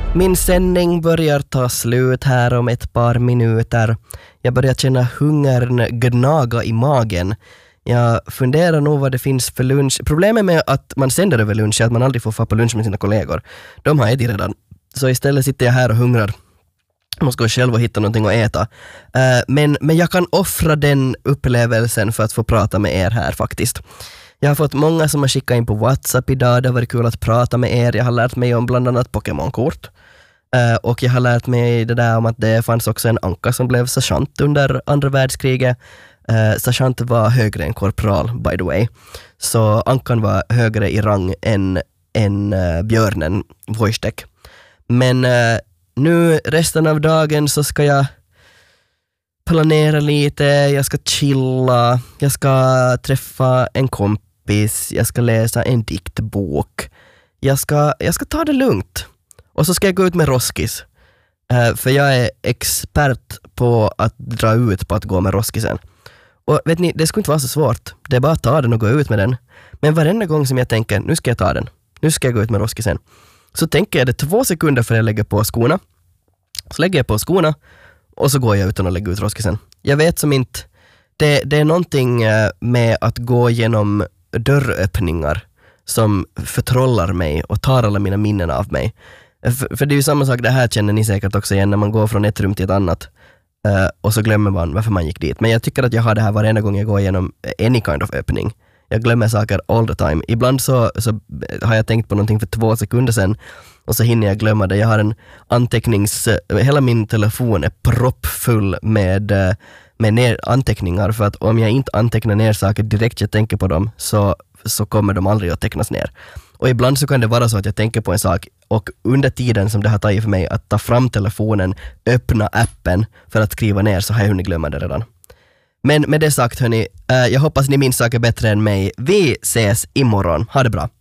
Min sändning börjar ta slut här om ett par minuter. Jag börjar känna hungern gnaga i magen. Jag funderar nog vad det finns för lunch. Problemet med att man sänder över lunch är att man aldrig får få på lunch med sina kollegor. De har ätit redan. Så istället sitter jag här och hungrar. Jag måste gå själv och hitta någonting att äta. Men jag kan offra den upplevelsen för att få prata med er här faktiskt. Jag har fått många som har skickat in på WhatsApp idag. Det har varit kul att prata med er. Jag har lärt mig om bland annat Pokémon-kort. Och jag har lärt mig det där om att det fanns också en anka som blev sergeant under andra världskriget. Sergeant var högre än korpral, by the way. Så ankan var högre i rang än björnen, Wojtek. Men nu resten av dagen så ska jag planera lite, jag ska chilla, jag ska träffa en kompis, jag ska läsa en diktbok. Jag ska ta det lugnt. Och så ska jag gå ut med roskis. För jag är expert på att dra ut på att gå med roskisen. Och vet ni, det skulle inte vara så svårt. Det är bara att ta den och gå ut med den. Men varenda gång som jag tänker, nu ska jag ta den. Nu ska jag gå ut med roskisen. Så tänker jag det 2 sekunder för jag lägger på skorna. Så lägger jag på skorna. Och så går jag utan att lägga ut roskisen. Jag vet som inte... Det är någonting med att gå genom dörröppningar som förtrollar mig och tar alla mina minnen av mig. För det är ju samma sak, det här känner ni säkert också igen när man går från ett rum till ett annat och så glömmer man varför man gick dit. Men jag tycker att jag har det här varenda gång jag går igenom any kind of öppning. Jag glömmer saker all the time. Ibland så har jag tänkt på någonting för 2 sekunder sedan och så hinner jag glömma det. Jag har en hela min telefon är proppfull med anteckningar, för att om jag inte antecknar ner saker direkt jag tänker på dem så kommer de aldrig att tecknas ner. Och ibland så kan det vara så att jag tänker på en sak och under tiden som det har tagit för mig att ta fram telefonen, öppna appen för att skriva ner, så har jag hunnit glömma det redan. Men med det sagt hörni, jag hoppas ni minns saker bättre än mig. Vi ses imorgon. Ha det bra.